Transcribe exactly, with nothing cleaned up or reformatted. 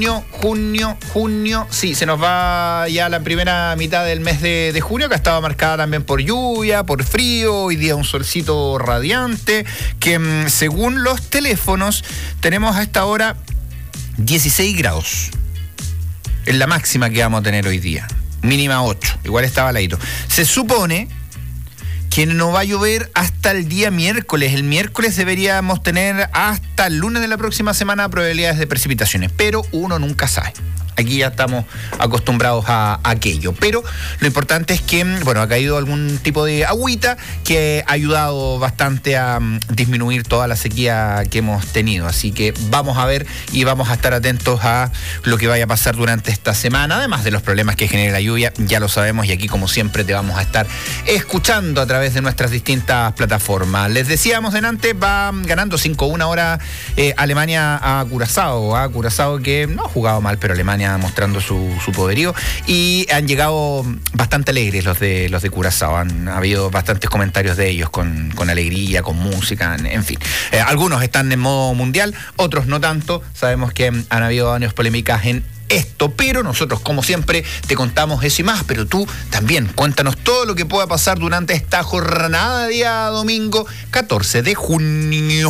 Junio, junio, junio, sí, se nos va ya la primera mitad del mes de, de junio, que ha estado marcada también por lluvia, por frío, hoy día un solcito radiante, que mmm, según los teléfonos tenemos a esta hora dieciséis grados, es la máxima que vamos a tener hoy día, mínima ocho, igual estaba al aire. Se supone que no va a llover hasta el día miércoles. El miércoles deberíamos tener hasta el lunes de la próxima semana probabilidades de precipitaciones, pero uno nunca sabe. Aquí ya estamos acostumbrados a, a aquello. Pero lo importante es que, bueno, ha caído algún tipo de agüita que ha ayudado bastante a um, disminuir toda la sequía que hemos tenido. Así que vamos a ver y vamos a estar atentos a lo que vaya a pasar durante esta semana. Además de los problemas que genera la lluvia, ya lo sabemos, y aquí como siempre te vamos a estar escuchando a través de nuestras distintas plataformas. Les decíamos delante, va ganando cinco uno ahora eh, Alemania a Curazao. A Curazao que no ha jugado mal, pero Alemania mostrando su, su poderío, y han llegado bastante alegres los de los de Curazao. Han habido bastantes comentarios de ellos con, con alegría, con música, en, en fin. Eh, algunos están en modo mundial, otros no tanto. Sabemos que han habido varias polémicas en esto, pero nosotros, como siempre, te contamos eso y más, pero tú también cuéntanos todo lo que pueda pasar durante esta jornada de día domingo catorce de junio.